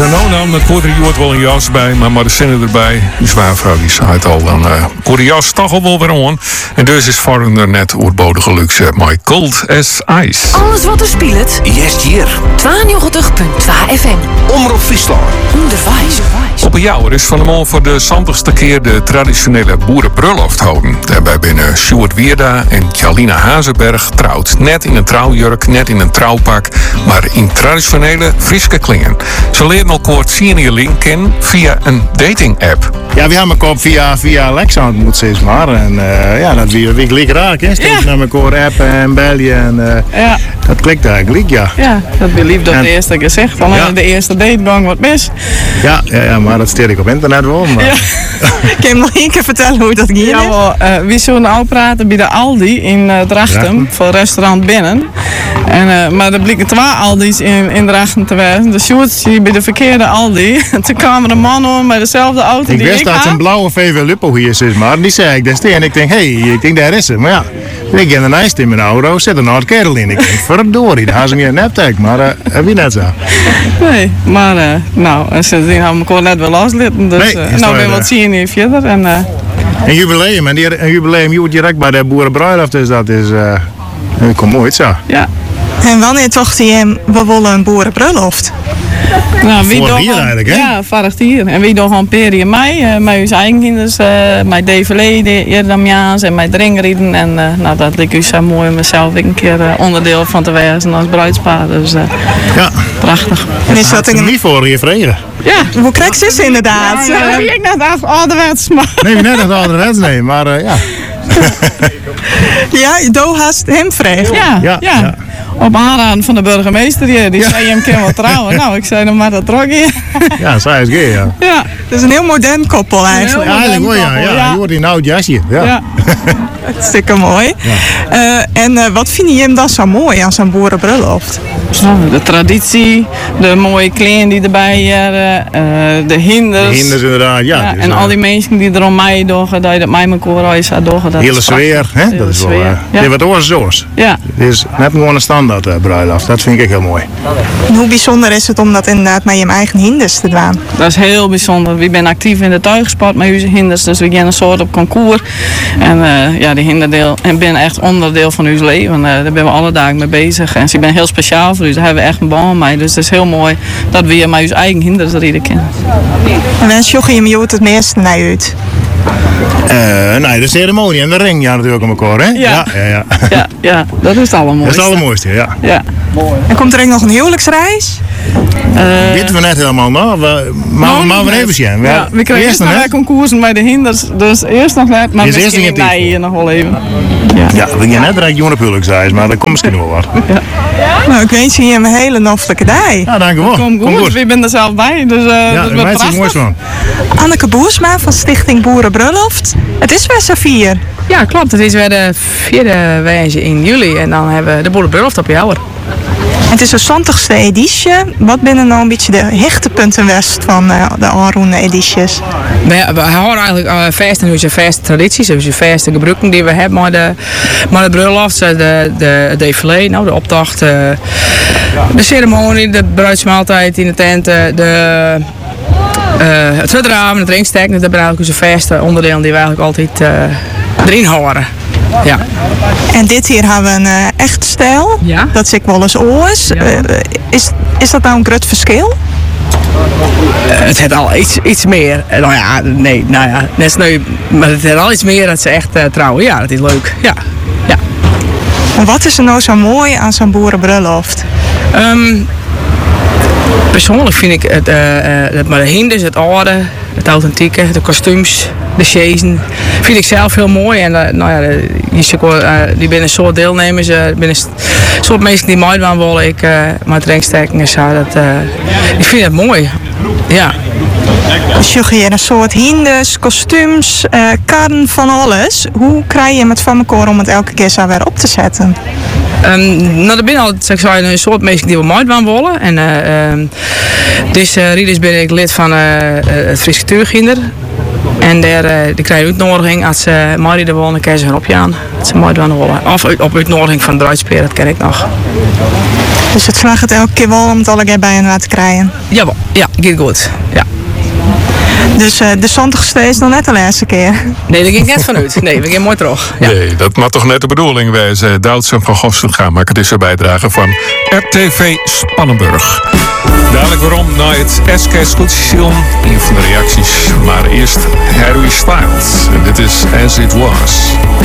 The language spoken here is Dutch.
Zo nou, dan hoort er iemand wel een jas bij, maar de zinnen erbij. Die zwaarvrouw die zei het al, dan hoort de jas toch al wel weer aan. En dus is Foreigner net oerbodige luxe, my cold as ice. Alles wat er speelt. Yes, hier. 92.2 FM. Omroep Friesland. Onderwijs. Op een jouwer is van de man voor de 70ste keer de traditionele boerenbrulloft houden. Daarbij binnen Sjoerd Wierda en Jalina Hazenberg trouwt. Net in een trouwjurk, net in een trouwpak, maar in traditionele Frieske klingen. Ze leren elkaar zien in je link kennen via een dating-app. Ja, we hebben elkaar via Lexand moet steeds maar. En dat wie gelijk raak, hè. Steeds naar elkaar appen en bellen. En dat klikt eigenlijk, ja. Ja, dat wil lief dat de eerste gezegd. Alleen de eerste dategang wat mis. Ja, maar dat steer ik op internet wel. Maar... Ja. Kan je nog één keer vertellen hoe dat ging? Ja, we zullen nou praten bij de Aldi in Drachten, voor het restaurant binnen. En, maar er blikken 2 Aldi's in Drachten te wezen. De Sjoerd bij de verkeerde Aldi. En toen kwam er een man om bij dezelfde auto ik die wist dat een blauwe VW Lupo hier is, maar die zei ik desteen. En ik denk, ik denk daar is ze. Maar ja, ik ga een ijs in mijn auto, zet een oud kerel in. Ik denk, verdorie, daar gaan ze me een neptek. Maar heb je net zo. Nee, maar en sindsdien hebben we elkaar net wel loslitten. Dus nou ben we wat zien hier verder. En, een jubileum, en een jubileum je direct bij de boerenbruiloft, dus dat is komt mooi zo. Ja. En wanneer dacht je, we willen een boerenbrulloft? Nou, vorig jaar eigenlijk, hè? Ja, vorig jaar. En wie nog een periode mei, met onze eigen kinders, met DVL, de Damiaans en met dringrieden. En dat liep u zo mooi om mezelf een keer onderdeel van te wezen als bruidspaar. Dus prachtig. En is dat niet voor je vregen? Ja. Hoe krijg je ze inderdaad? Ja, heb ik net echt ouderwets, maar... Nee, net echt ouderwets, nee, maar ja. Ja, Do haast hem vreeg. Ja. Op aanraden van de burgemeester, die zei hem kan wel trouwen. Nou, ik zei nog maar dat trok je. Ja, zij is gay, ja. Ja. Het is een heel modern koppel eigenlijk. Ja, eigenlijk wel, ja. Je wordt in een oud jasje. Ja. Hartstikke mooi. Ja. En wat vind je hem dan zo mooi aan zo'n boerenbrulloft? De traditie, de mooie kleren die erbij zijn, de hinders. De hinders inderdaad, ja. Dus, en al die mensen die er om mij dogen, dat je dat mij mijn koorhuis had dogen. Dat hele sfeer, hè? Dat is wel... Ja. Wat oorzoos. Ja. Het is net gewoon een standaard bruiloft. Dat vind ik heel mooi. En hoe bijzonder is het om dat inderdaad met je eigen hinders te doen? Dat is heel bijzonder. We zijn actief in de tuigsport met onze hinders, dus we gaan een soort op concours. En die hinderdeel en ben echt onderdeel van ons leven. Daar zijn we alle dagen mee bezig. En ze zijn heel speciaal voor ons. Daar hebben we echt een band mee. Dus het is heel mooi dat we hier met onze eigen hinders rijden kennen. En wens je je het meeste naar uit? Nee, de ceremonie en de ring, ja, natuurlijk om elkaar, hè? Ja, dat is het allermooiste. Dat is het allermooiste, ja. En komt er ook nog een huwelijksreis? Weten we net helemaal nog, maar we even zien. We krijgen eerst nog concoursen bij de hinders, dus eerst nog net, maar misschien hier nog wel even. Ja, we gaan net direct jongen op huwelijksreis, maar dat komt misschien wel wat. Ja. Nou, ik wens je een hele noffelijke dag. Ja, dankjewel. Kom goed, we zijn er zelf bij, dus dat wordt prachtig. Mooi van. Anneke Boersma van Stichting Boerenbrulloft. Het is weer Safier. Ja, klopt. Het is weer de 4e wijze in juli en dan hebben we de boerenbrulloft op jouwer. Het is de 70ste editie. Wat binnen nou een beetje de hechtepunten west van de aanroende edities? We houden eigenlijk vast aan onze vaste tradities, onze vaste gebruiken die we hebben met de bruiloft, de défilé, nou, de optocht, de ceremonie, de bruidsmaaltijd in de tent, het uitramen, het ringstekken. Dat zijn eigenlijk onze vaste onderdelen die we eigenlijk altijd erin houden. Ja. En dit hier hebben we een echt stijl. Ja. Dat is ik wel eens oors. Ja. Is dat nou een groot verschil? Het heeft al iets meer. Net nu, maar het heeft al iets meer dat ze echt trouwen. Ja, dat is leuk. Ja. En wat is er nou zo mooi aan zo'n boerenbrulloft? Persoonlijk vind ik het maar de hinders, het oude, het authentieke, de kostuums, de chasen, vind ik zelf heel mooi. En die ben een soort deelnemers, ben een soort mensen die mij aan willen. Ik met ringstekken ik vind het mooi. Ja. Dus je hebt een soort hinders, kostuums, karren, van alles. Hoe krijg je het van elkaar om het elke keer zo weer op te zetten? Er ben altijd een soort mensen die we mij aan willen. En dus rieders ben ik lid van het Friese Tuurginder. En die krijgen uitnodiging als ze Marie de Wolne keer ze erop gaan. Dat ze mooi doen willen. Of op uitnodiging van de Druidspelen, dat ken ik nog. Dus het slag het elke keer wel om het alle bij hen te krijgen. Jawel, ja, gaat goed. Ja. Dus de 20ste is nog net de laatste keer. Nee, daar ging ik net vanuit. Nee, we gaan mooi terug. Ja. Nee, dat mag toch net de bedoeling wezen. Doutzen van Gosselt gaan maken. Dit is een bijdrage van RTV Spannenburg. Dadelijk waarom naar het SK Scootjesiel. Een van de reacties. Maar eerst Harry Styles. En dit is As It Was.